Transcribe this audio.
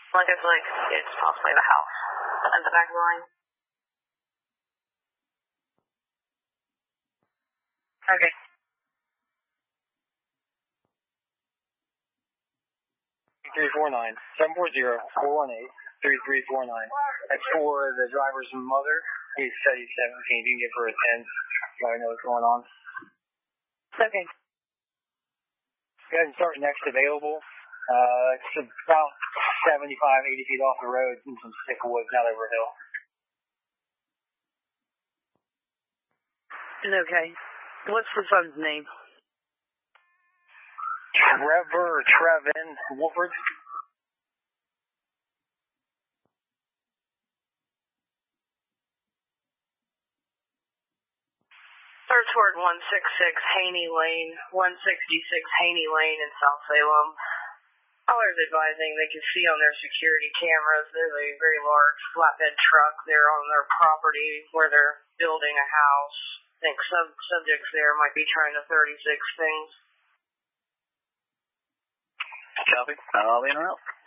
Like I feel like it's possibly the house at the back of the line. Okay. $349 740-418-3349. That's for the driver's mother. He's study 17. You can give her a 10. So I know what's going on. Okay. Go ahead and start next available. It's about 75, 80 feet off the road and some thick woods out over a hill. Okay. What's the son's name? Trevin Wolford. Search word 166 Haney Lane, 166 Haney Lane in South Salem. Callers advising they can see on their security cameras there's a very large flatbed truck there on their property where they're building a house. I think subjects there might be trying to 36 things. Copy. I'll be in a route.